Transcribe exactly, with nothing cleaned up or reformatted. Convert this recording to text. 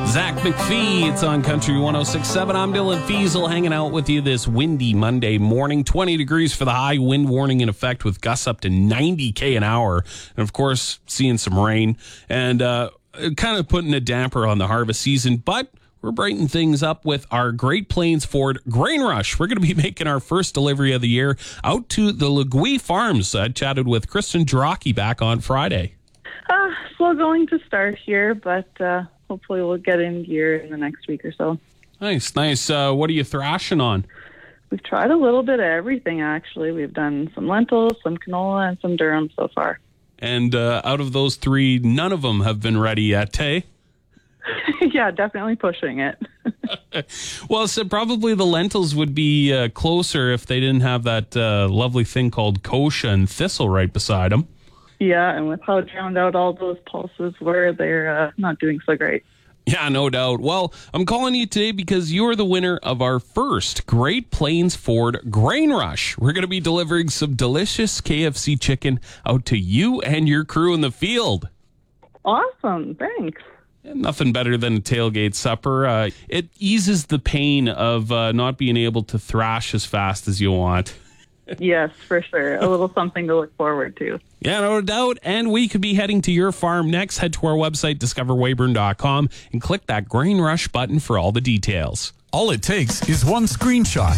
Zach McPhee, it's on Country one oh six point seven. I'm Dylan Fiesel hanging out with you this windy Monday morning. twenty degrees for the high, wind warning in effect with gusts up to ninety kilometers an hour. And of course, seeing some rain and uh, kind of putting a damper on the harvest season. But we're brightening things up with our Great Plains Ford Grain Rush. We're going to be making our first delivery of the year out to the Lagui Farms. I chatted with Kristen Jarocki back on Friday. Uh, slow going to start here, but uh, hopefully we'll get in gear in the next week or so. Nice, nice. Uh, what are you thrashing on? We've tried a little bit of everything, actually. We've done some lentils, some canola, and some durum so far. And uh, out of those three, none of them have been ready yet, hey? Yeah, definitely pushing it. Well, so probably the lentils would be uh, closer if they didn't have that uh, lovely thing called kochia and thistle right beside them. Yeah, and with how drowned out all those pulses were, they're uh, not doing so great. Yeah, no doubt. Well, I'm calling you today because you're the winner of our first Great Plains Ford Grain Rush. We're going to be delivering some delicious K F C chicken out to you and your crew in the field. Awesome, thanks. And nothing better than a tailgate supper. Uh, it eases the pain of uh, not being able to thrash as fast as you want. Yes, for sure. A little something to look forward to. Yeah, no doubt. And we could be heading to your farm next. Head to our website, discover weyburn dot com, and click that Grain Rush button for all the details. All it takes is one screenshot.